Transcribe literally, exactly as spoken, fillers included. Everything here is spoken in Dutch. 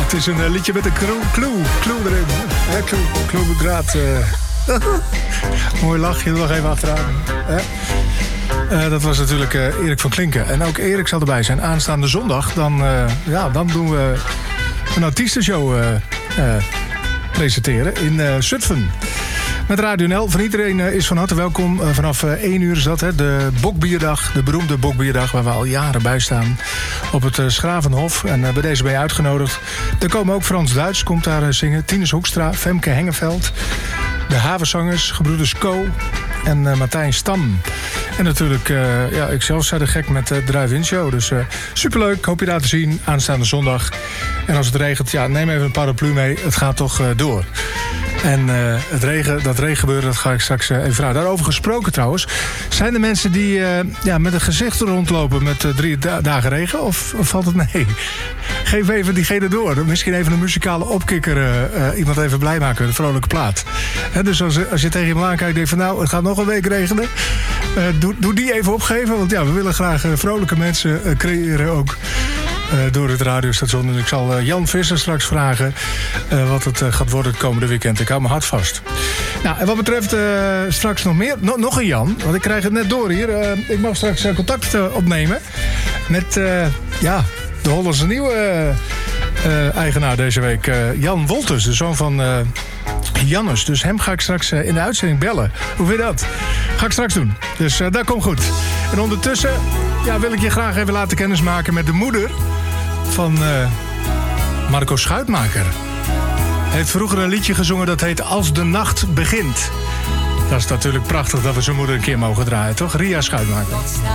Het is een uh, liedje met een clue, clue, clue erin. Ja, clue, clue bedraad. Uh. Mooi lachje, er nog even achteraan. Uh. Uh, dat was natuurlijk uh, Erik van Klinken. En ook Erik zal erbij zijn. Aanstaande zondag, dan, uh, ja, dan doen we een artiestenshow uh, uh, presenteren in uh, Zutphen. Met Radio N L. Van iedereen uh, is van harte welkom. Uh, vanaf uh, één uur is dat, hè, de Bokbierdag. De beroemde Bokbierdag, waar we al jaren bij staan. Op het uh, Schravenhof. En uh, bij deze ben je uitgenodigd. Er komen ook Frans Duits, komt daar uh, zingen. Tinus Hoekstra, Femke Hengeveld. De Havenzangers, gebroeders Co. En uh, Martijn Stam. En natuurlijk, uh, ja, ik zelf zei de gek met de uh, Drive-In Show. Dus uh, superleuk, hoop je daar te zien aanstaande zondag. En als het regent, ja, neem even een paraplu mee. Het gaat toch uh, door. En uh, het regen, dat regengebeuren, dat ga ik straks uh, even vragen. Daarover gesproken trouwens. Zijn er mensen die uh, ja, met een gezicht rondlopen met uh, drie da- dagen regen? Of, of valt het mee? Geef even diegene door. Misschien even een muzikale opkikker. Uh, uh, iemand even blij maken met een vrolijke plaat. He, dus als, als je tegen iemand aankijkt en denkt van nou, het gaat nog een week regenen. Uh, doe, doe die even opgeven. Want ja, we willen graag uh, vrolijke mensen uh, creëren ook. Uh, door het radiostation. En ik zal uh, Jan Visser straks vragen uh, wat het uh, gaat worden het komende weekend. Ik hou me hard vast. Nou, en wat betreft uh, straks nog meer. No- nog een Jan, want ik krijg het net door hier. Uh, ik mag straks uh, contact uh, opnemen met uh, ja, de Hollandse nieuwe uh, uh, eigenaar deze week. Uh, Jan Wolters, de zoon van uh, Jannes. Dus hem ga ik straks uh, in de uitzending bellen. Hoe vind je dat? Ga ik straks doen. Dus uh, dat komt goed. En ondertussen ja, wil ik je graag even laten kennismaken met de moeder van uh, Marco Schuitmaker. Hij heeft vroeger een liedje gezongen dat heet Als de Nacht Begint. Dat is natuurlijk prachtig dat we zijn moeder een keer mogen draaien, toch? Ria Schuitmaker.